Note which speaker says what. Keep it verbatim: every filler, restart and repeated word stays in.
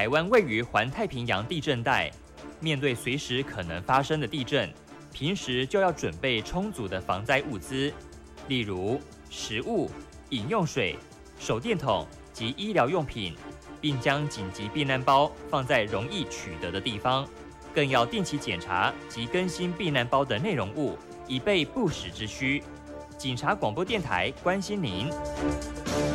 Speaker 1: 台湾位于环太平洋地震带，面对随时可能发生的地震，平时就要准备充足的防灾物资，例如食物、饮用水、手电筒及医疗用品，并将紧急避难包放在容易取得的地方，更要定期检查及更新避难包的内容物，以备不时之需。警察广播电台关心您。